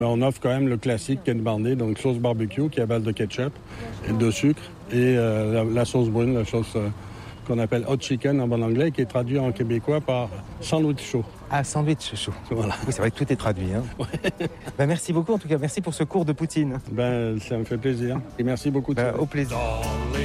On offre quand même le classique Ken Barnet, donc sauce barbecue qui est à base de ketchup et de sucre et la sauce brune, la sauce qu'on appelle hot chicken en bon anglais, qui est traduit en québécois par sandwich chaud. Ah, sandwich chaud. Voilà. Oui, c'est vrai que tout est traduit. Hein. Ouais. Merci beaucoup en tout cas, merci pour ce cours de poutine. Ça me fait plaisir. Et merci beaucoup. Au plaisir.